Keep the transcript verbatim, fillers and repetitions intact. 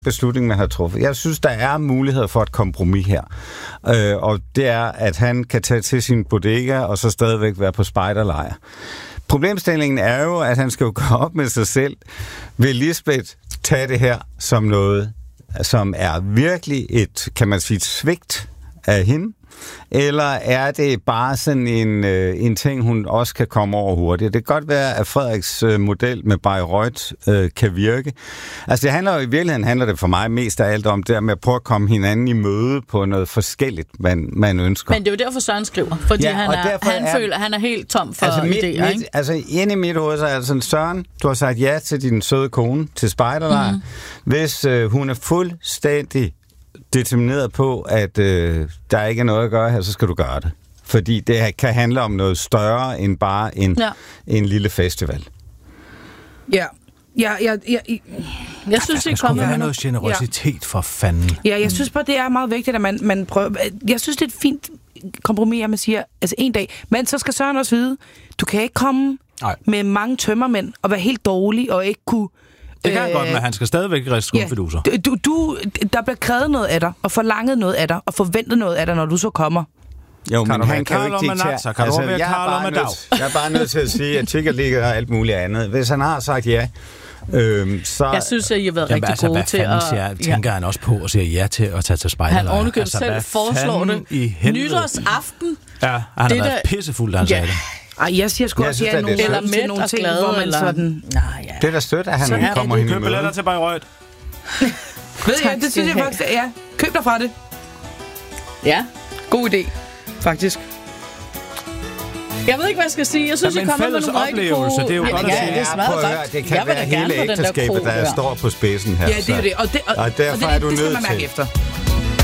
beslutning, man har truffet. Jeg synes, der er mulighed for et kompromis her. Øh, og det er, at han kan tage til sin bodega, og så stadigvæk være på spejderlejr. Problemstillingen er jo, at han skal jo gå op med sig selv. Vil Lisbeth tage det her som noget, som er virkelig et, kan man sige, et svigt af hende? Eller er det bare sådan en, øh, en ting, hun også kan komme over hurtigt? Det kan godt være, at Frederiks øh, model med Bayreuth øh, kan virke. Altså det handler jo i virkeligheden, handler det for mig mest af alt om det med at prøve at komme hinanden i møde på noget forskelligt, man, man ønsker. Men det er jo derfor, Søren skriver, fordi ja, han, er, han er, føler, at han er helt tom for altså mit, idéer. Mit, ikke? altså inde i mit hoved, så er det sådan, Søren, du har sagt ja til din søde kone til spejderlejr. Mm. Hvis øh, hun er fuldstændig determineret på, at øh, der ikke er noget at gøre her, så skal du gøre det. Fordi det kan handle om noget større end bare en, ja. en lille festival. Ja. Ja, ja, ja, ja. Jeg synes, det kommer med noget generøsitet ja. for fanden. Ja, jeg synes bare, det er meget vigtigt, at man, man prøver... Jeg synes, det er et fint kompromis, at man siger, altså en dag, men så skal Søren også vide, du kan ikke komme Nej. med mange tømmermænd og være helt dårlig og ikke kunne... Det kan han godt, men han skal stadigvæk riste skumfiduser. Ja, du, du, der bliver krævet noget af dig, og forlanget noget af dig, og forventet noget af dig, når du så kommer. Jo, men han kan jo ikke diktere. Så kan altså, du være Karl om en dag. Jeg er bare nødt til at sige, at Tigger ligger og alt muligt andet. Hvis han har sagt ja, øhm, så... Jeg synes, at I har været Jamen, rigtig altså, gode til at... Siger, tænker ja. han også på og siger ja til at tage til spejderlejr. Han ovenikøbet altså, selv foreslår det. Nytårsaften. Ja, han har det været der... pissefuld, da han ja. sagde det. Ej, jeg siger sgu også, at jeg er nogle, eller med nogle ting, glade, hvor man eller... sådan... Nej, ja. Det er da stødt, at han så kommer hende i møde. Køb billetter til Bayreuth. Ved jeg, det synes jeg faktisk, ja. Køb dig fra det. Ja. God idé, faktisk. Jeg ved ikke, hvad jeg skal sige. Jeg synes, jeg kommer med nogle rigtig gode... Det er jo Ej, godt ja, at sige. det er smadret godt. Det kan jeg være hele ægteskabet, der, der står på spidsen her. Ja, det er det. Og, det, og, og derfor og det, er du det skal nødt man mærke til. efter.